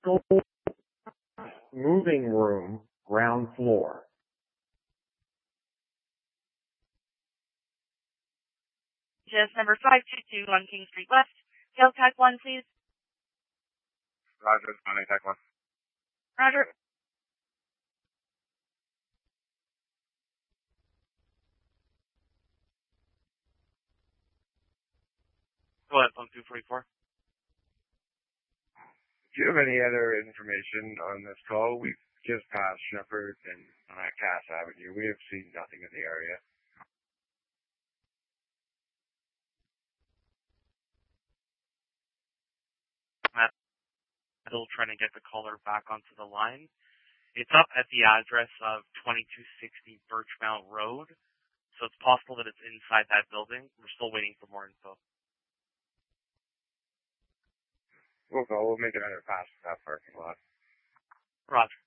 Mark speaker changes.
Speaker 1: School moving room, ground floor.
Speaker 2: Just number 522 on King Street West. Tail tag 1, please.
Speaker 3: Roger, Money tag 1.
Speaker 2: Roger.
Speaker 4: Go ahead, phone 244.
Speaker 3: Do you have any other information on this call? We've just passed Shepherd and Cass Avenue. We have seen nothing in the area.
Speaker 4: Matt, still trying to get the caller back onto the line. It's up at the address of 2260 Birchmount Road, so it's possible that it's inside that building. We're still waiting for more info.
Speaker 3: We'll make another pass at that parking lot.
Speaker 4: Roger.